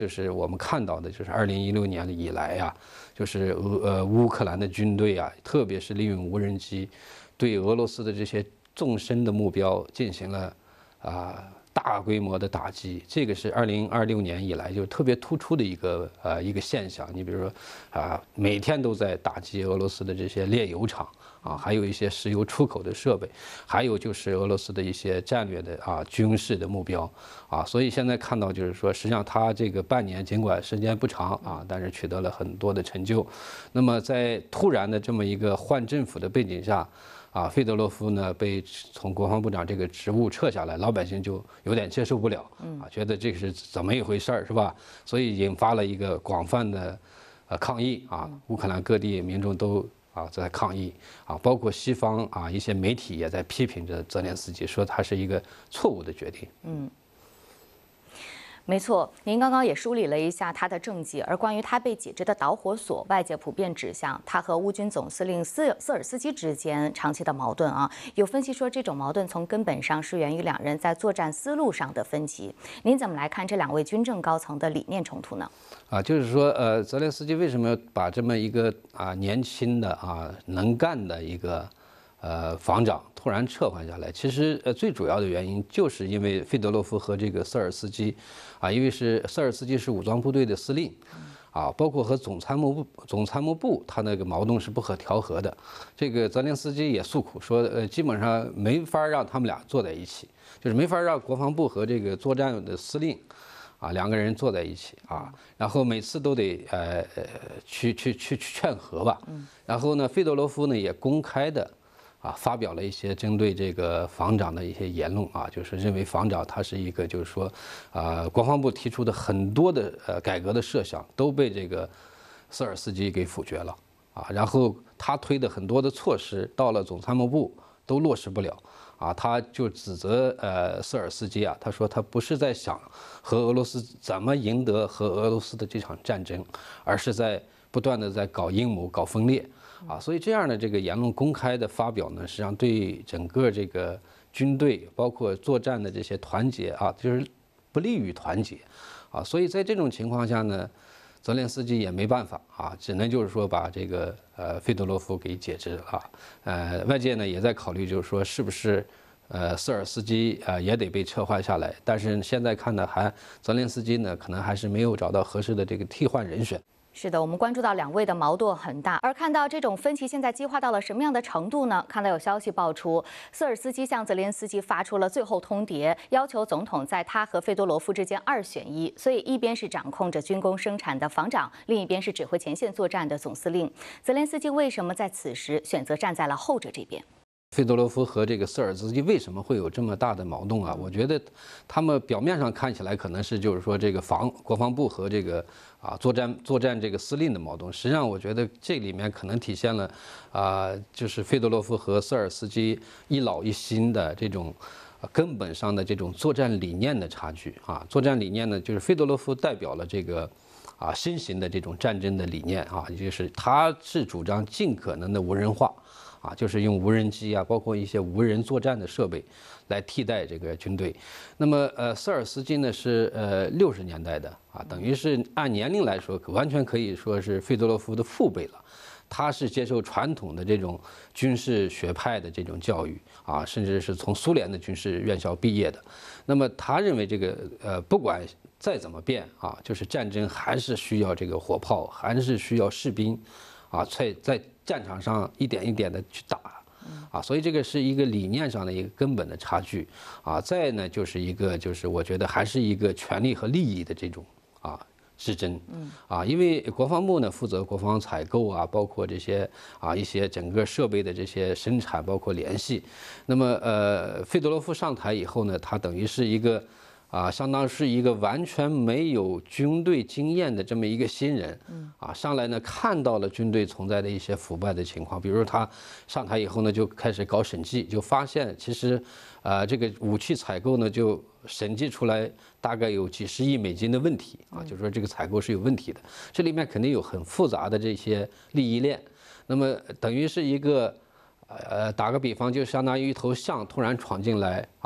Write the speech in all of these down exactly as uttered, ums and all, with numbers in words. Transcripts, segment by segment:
就是我们看到的，就是二零一六年以来呀、啊，就是俄呃乌克兰的军队啊，特别是利用无人机，对俄罗斯的这些纵深的目标进行了啊大规模的打击。这个是二零二六年以来就特别突出的一个呃一个现象。你比如说啊，每天都在打击俄罗斯的这些炼油厂。啊，还有一些石油出口的设备，还有就是俄罗斯的一些战略的啊军事的目标啊，所以现在看到就是说，实际上他这个半年尽管时间不长啊，但是取得了很多的成就。那么在突然的这么一个换政府的背景下，啊，费德罗夫呢被从国防部长这个职务撤下来，老百姓就有点接受不了，啊，觉得这是怎么一回事儿是吧？所以引发了一个广泛的呃抗议啊，乌克兰各地民众都。啊，在抗议啊，包括西方啊一些媒体也在批评着泽连斯基，说他是一个错误的决定。 嗯。没错，您刚刚也梳理了一下他的政绩，而关于他被解职的导火索，外界普遍指向他和乌军总司令斯瑟尔斯基之间长期的矛盾啊。有分析说，这种矛盾从根本上是源于两人在作战思路上的分歧。您怎么来看这两位军政高层的理念冲突呢？ 啊，就是说，呃，泽连斯基为什么要把这么一个啊年轻的啊能干的一个呃防长突然撤换下来？其实呃最主要的原因就是因为费德罗夫和这个瑟尔斯基，啊，因为是瑟尔斯基是武装部队的司令，啊，包括和总参谋部总参谋部他那个矛盾是不可调和的。这个泽连斯基也诉苦说，呃，基本上没法让他们俩坐在一起，就是没法让国防部和这个作战的司令。啊，两个人坐在一起啊，然后每次都得呃呃去去去去劝和吧。然后呢，费德罗夫呢也公开的啊发表了一些针对这个防长的一些言论啊，就是认为防长他是一个就是说啊，国防部提出的很多的呃改革的设想都被这个瑟尔斯基给否决了啊，然后他推的很多的措施到了总参谋部都落实不了。啊，他就指责呃瑟尔斯基啊，他说他不是在想和俄罗斯怎么赢得和俄罗斯的这场战争，而是在不断的在搞阴谋、搞分裂啊。所以这样的这个言论公开的发表呢，实际上对整个这个军队，包括作战的这些团结啊，就是不利于团结啊。所以在这种情况下呢，泽连斯基也没办法啊，只能就是说把这个呃费德罗夫给解职啊。呃，外界呢也在考虑，就是说是不是呃瑟尔斯基啊也得被撤换下来。但是现在看呢，还泽连斯基呢可能还是没有找到合适的这个替换人选。 是的，我们关注到两位的矛盾很大，而看到这种分歧现在激化到了什么样的程度呢？看到有消息爆出，瑟尔斯基向泽连斯基发出了最后通牒，要求总统在他和费多罗夫之间二选一。所以一边是掌控着军工生产的防长，另一边是指挥前线作战的总司令。泽连斯基为什么在此时选择站在了后者这边？ 费德罗夫和这个瑟尔斯基为什么会有这么大的矛盾啊？我觉得他们表面上看起来可能是就是说这个防国防部和这个啊作战作战这个司令的矛盾，实际上我觉得这里面可能体现了啊就是费德罗夫和瑟尔斯基一老一新的这种根本上的这种作战理念的差距啊。作战理念呢，就是费德罗夫代表了这个啊新型的这种战争的理念啊，也就是他是主张尽可能的无人化。啊，就是用无人机啊，包括一些无人作战的设备，来替代这个军队。那么，呃，瑟尔斯基呢是呃六十年代的啊，等于是按年龄来说，完全可以说是费德罗夫的父辈了。他是接受传统的这种军事学派的这种教育啊，甚至是从苏联的军事院校毕业的。那么他认为这个呃，不管再怎么变啊，就是战争还是需要这个火炮，还是需要士兵啊，在在。战场上一点一点的去打，啊，所以这个是一个理念上的一个根本的差距，啊，再呢就是一个就是我觉得还是一个权力和利益的这种啊之争，啊，因为国防部呢负责国防采购啊，包括这些啊一些整个设备的这些生产，包括联系，那么呃费德罗夫上台以后呢，他等于是一个。啊，相当是一个完全没有军队经验的这么一个新人，啊，上来呢看到了军队存在的一些腐败的情况，比如他上台以后呢就开始搞审计，就发现其实，呃，这个武器采购呢就审计出来大概有几十亿美金的问题啊，就说这个采购是有问题的，这里面肯定有很复杂的这些利益链，那么等于是一个，呃，打个比方，就相当于一头象突然闯进来啊。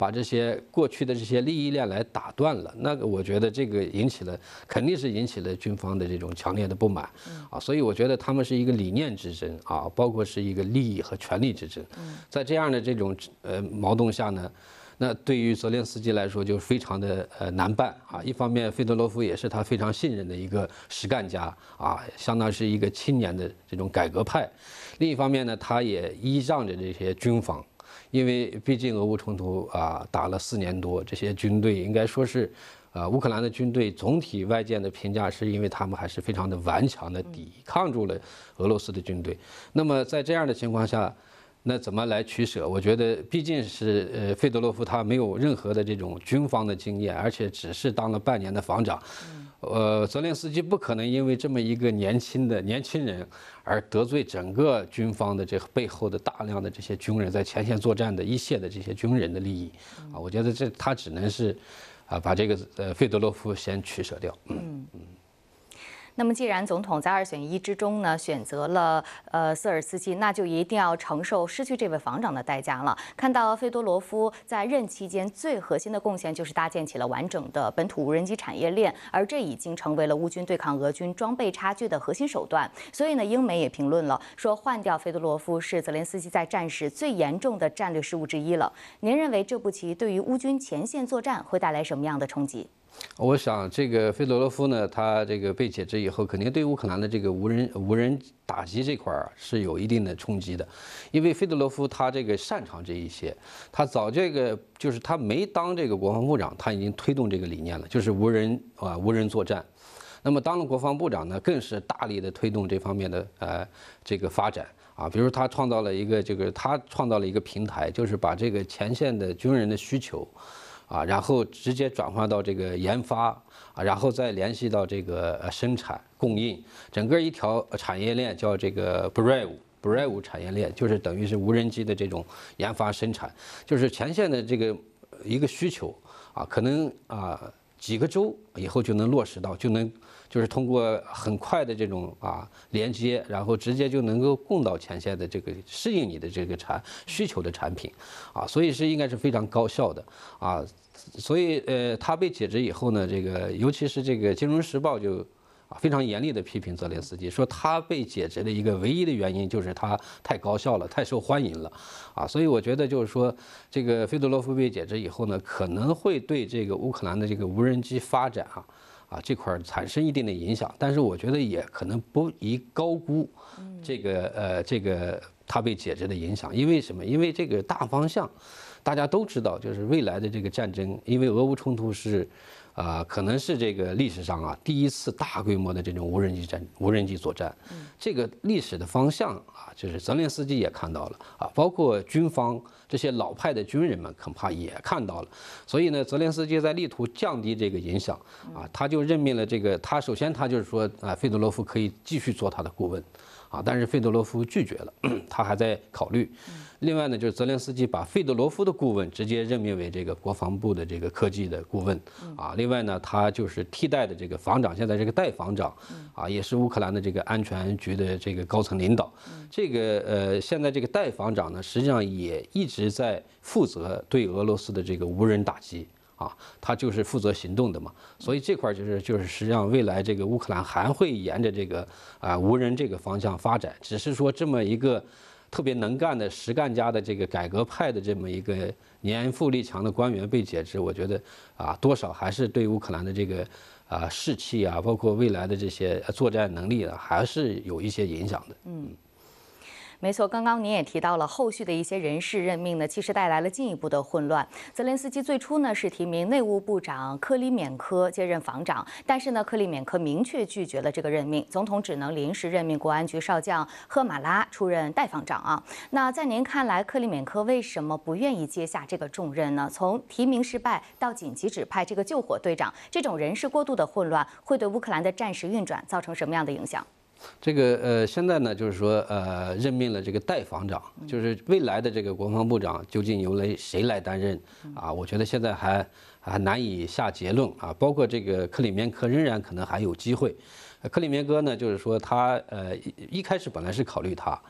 把这些过去的这些利益链来打断了，那个我觉得这个引起了肯定是引起了军方的这种强烈的不满啊，所以我觉得他们是一个理念之争啊，包括是一个利益和权力之争，在这样的这种呃矛盾下呢。那对于泽连斯基来说就非常的呃难办啊。一方面，费德罗夫也是他非常信任的一个实干家啊，相当是一个青年的这种改革派；另一方面呢，他也依仗着这些军方，因为毕竟俄乌冲突啊打了四年多，这些军队应该说是，呃，乌克兰的军队总体外界的评价是因为他们还是非常的顽强的抵抗住了俄罗斯的军队。那么在这样的情况下，那怎么来取舍？我觉得毕竟是呃，费德罗夫他没有任何的这种军方的经验，而且只是当了半年的防长。呃，泽连斯基不可能因为这么一个年轻的年轻人而得罪整个军方的这背后的大量的这些军人，在前线作战的一线的这些军人的利益啊。我觉得这他只能是啊，把这个呃费德罗夫先取舍掉。嗯嗯。 那么，既然总统在二选一之中呢选择了呃瑟尔斯基，那就一定要承受失去这位防长的代价了。看到费多罗夫在任期间最核心的贡献就是搭建起了完整的本土无人机产业链，而这已经成为了乌军对抗俄军装备差距的核心手段。所以呢，英美也评论了，说换掉费多罗夫是泽连斯基在战时最严重的战略失误之一了。您认为这步棋对于乌军前线作战会带来什么样的冲击？ 我想，这个费德罗夫呢，他这个被解职以后，肯定对乌克兰的这个无人无人打击这块儿是有一定的冲击的，因为费德罗夫他这个擅长这一些，他早这个就是他没当这个国防部长，他已经推动这个理念了，就是无人啊无人作战。那么当了国防部长呢，更是大力的推动这方面的呃这个发展啊，比如他创造了一个这个他创造了一个平台，就是把这个前线的军人的需求。啊，然后直接转化到这个研发啊，然后再联系到这个生产供应，整个一条产业链叫这个 Brave Brave 产业链，就是等于是无人机的这种研发生产，就是前线的这个一个需求啊，可能啊几个周以后就能落实到，就能就是通过很快的这种啊连接，然后直接就能够供到前线的这个适应你的这个产需求的产品啊，所以是应该是非常高效的啊。所以，呃，他被解职以后呢，这个尤其是这个《金融时报》就啊非常严厉的批评泽连斯基，说他被解职的一个唯一的原因就是他太高效了，太受欢迎了，啊，所以我觉得就是说，这个费德罗夫被解职以后呢，可能会对这个乌克兰的这个无人机发展啊啊这块产生一定的影响，但是我觉得也可能不宜高估这个呃这个他被解职的影响，因为什么？因为这个大方向。大家都知道，就是未来的这个战争，因为俄乌冲突是，啊、呃，可能是这个历史上啊第一次大规模的这种无人机战、无人机作战。这个历史的方向啊，就是泽连斯基也看到了啊，包括军方这些老派的军人们恐怕也看到了。所以呢，泽连斯基在力图降低这个影响啊，他就任命了这个他首先他就是说啊，费德罗夫可以继续做他的顾问。啊，但是费德罗夫拒绝了，他还在考虑。另外呢，就是泽连斯基把费德罗夫的顾问直接任命为这个国防部的这个科技的顾问。啊，另外呢，他就是替代的这个防长，现在这个代防长，啊，也是乌克兰的这个安全局的这个高层领导。这个呃，现在这个代防长呢，实际上也一直在负责对俄罗斯的这个无人打击。啊，他就是负责行动的嘛，所以这块就是就是实际上未来这个乌克兰还会沿着这个啊无人这个方向发展，只是说这么一个特别能干的实干家的这个改革派的这么一个年富力强的官员被解职，我觉得啊多少还是对乌克兰的这个啊士气啊，包括未来的这些作战能力啊，还是有一些影响的。嗯。 没错，刚刚您也提到了后续的一些人事任命呢，其实带来了进一步的混乱。泽连斯基最初呢是提名内务部长克里缅科接任防长，但是呢克里缅科明确拒绝了这个任命，总统只能临时任命国安局少将赫马拉出任代防长啊。那在您看来，克里缅科为什么不愿意接下这个重任呢？从提名失败到紧急指派这个救火队长，这种人事过度的混乱，会对乌克兰的战时运转造成什么样的影响？ 这个呃，现在呢，就是说呃，任命了这个代防长，就是未来的这个国防部长究竟由来谁来担任啊？我觉得现在还还难以下结论啊。包括这个克里缅科仍然可能还有机会。克里缅科呢，就是说他呃一开始本来是考虑他，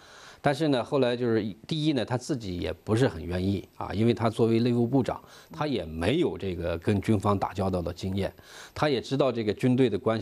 但是呢，后来就是第一呢，他自己也不是很愿意啊，因为他作为内务部长，他也没有这个跟军方打交道的经验，他也知道这个军队的关系。